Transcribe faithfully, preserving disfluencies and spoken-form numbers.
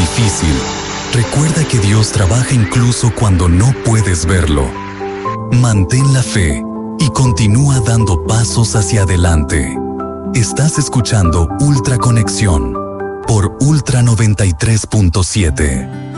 difícil, recuerda que Dios trabaja incluso cuando no puedes verlo. Mantén la fe y continúa dando pasos hacia adelante. Estás escuchando Ultra Conexión por Ultra noventa y tres punto siete.